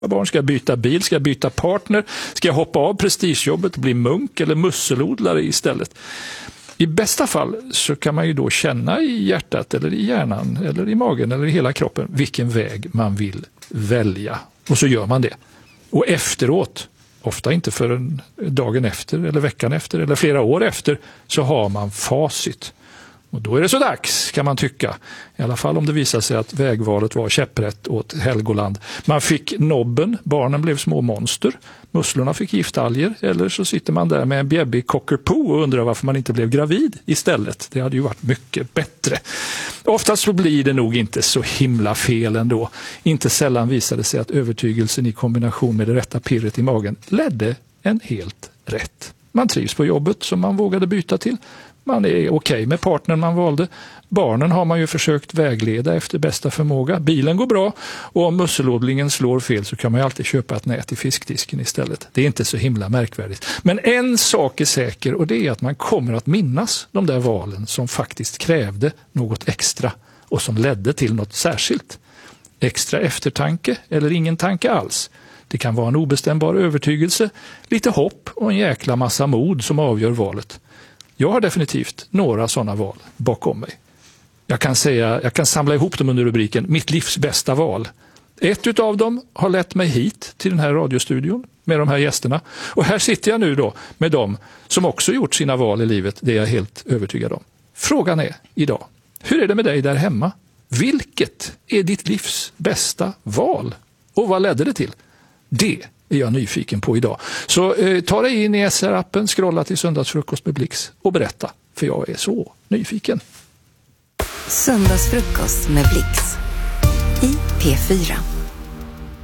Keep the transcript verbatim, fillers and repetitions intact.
barn, ska jag byta bil, ska jag byta partner, ska jag hoppa av prestigejobbet och bli munk eller musselodlare istället? I bästa fall så kan man ju då känna i hjärtat eller i hjärnan eller i magen eller i hela kroppen vilken väg man vill välja. Och så gör man det. Och efteråt, ofta inte förrän dagen efter eller veckan efter eller flera år efter, så har man facit. Och då är det så dags, kan man tycka. I alla fall om det visar sig att vägvalet var käpprätt åt Helgoland. Man fick nobben, barnen blev små monster, musslorna fick giftalger, eller så sitter man där med en bjäbbig cockapoo och undrar varför man inte blev gravid istället. Det hade ju varit mycket bättre. Oftast så blir det nog inte så himla fel ändå. Inte sällan visade sig att övertygelsen i kombination med det rätta pirret i magen ledde en helt rätt. Man trivs på jobbet som man vågade byta till. Man är okej okay med partnern man valde. Barnen har man ju försökt vägleda efter bästa förmåga. Bilen går bra och om musselodlingen slår fel så kan man ju alltid köpa ett nät i fiskdisken istället. Det är inte så himla märkvärdigt. Men en sak är säker och det är att man kommer att minnas de där valen som faktiskt krävde något extra och som ledde till något särskilt. Extra eftertanke eller ingen tanke alls. Det kan vara en obestämbar övertygelse, lite hopp och en jäkla massa mod som avgör valet. Jag har definitivt några sådana val bakom mig. Jag kan säga, jag kan samla ihop dem under rubriken Mitt livs bästa val. Ett utav dem har lett mig hit till den här radiostudion med de här gästerna. Och här sitter jag nu då med dem som också gjort sina val i livet, det är jag helt övertygad om. Frågan är idag, hur är det med dig där hemma? Vilket är ditt livs bästa val? Och vad ledde det till? Det är jag nyfiken på idag. Så eh, ta dig in i S R-appen, scrolla till Söndagsfrukost med Blix och berätta, för jag är så nyfiken. Söndagsfrukost med Blix i P fyra.